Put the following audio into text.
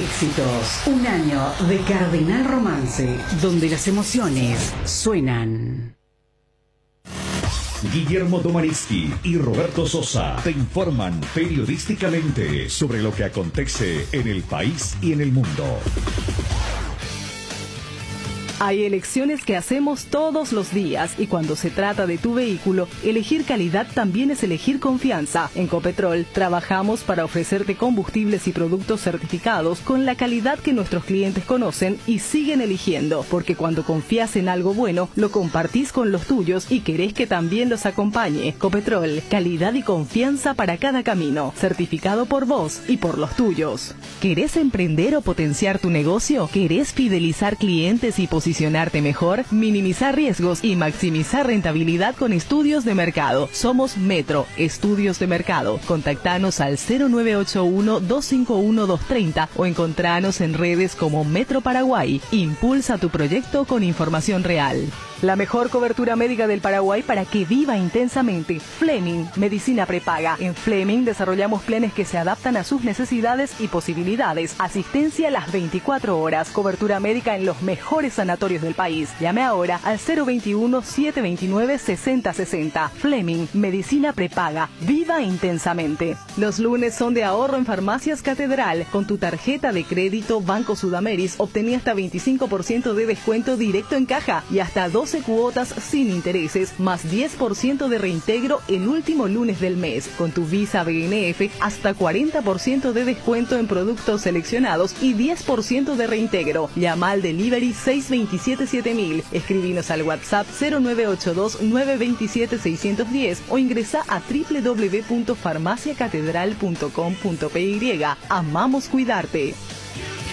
éxitos. Un año de Cardenal Romance, donde las emociones suenan. Guillermo Domanisky y Roberto Sosa te informan periodísticamente sobre lo que acontece en el país y en el mundo. Hay elecciones que hacemos todos los días y cuando se trata de tu vehículo, elegir calidad también es elegir confianza. En Copetrol trabajamos para ofrecerte combustibles y productos certificados con la calidad que nuestros clientes conocen y siguen eligiendo, porque cuando confías en algo bueno, lo compartís con los tuyos y querés que también los acompañe. Copetrol, calidad y confianza para cada camino, certificado por vos y por los tuyos. ¿Querés emprender o potenciar tu negocio? ¿Querés fidelizar clientes y posicionarte mejor, minimizar riesgos y maximizar rentabilidad con estudios de mercado? Somos Metro, Estudios de Mercado. Contactanos al 0981-251-230 o encontranos en redes como Metro Paraguay. Impulsa tu proyecto con información real. La mejor cobertura médica del Paraguay para que viva intensamente. Fleming, medicina prepaga. En Fleming desarrollamos planes que se adaptan a sus necesidades y posibilidades. Asistencia a las 24 horas. Cobertura médica en los mejores sanatorios del país. Llame ahora al 021-729-6060. Fleming, medicina prepaga. Viva intensamente. Los lunes son de ahorro en Farmacias Catedral. Con tu tarjeta de crédito Banco Sudameris obtenía hasta 25% de descuento directo en caja y hasta 12 cuotas sin intereses, más 10% de reintegro el último lunes del mes. Con tu Visa BNF, hasta 40% de descuento en productos seleccionados y 10% de reintegro. Llama al delivery 627-7000. Escribinos al WhatsApp 0982-927-610 o ingresa a www.farmaciacatedral.com.py. Amamos cuidarte.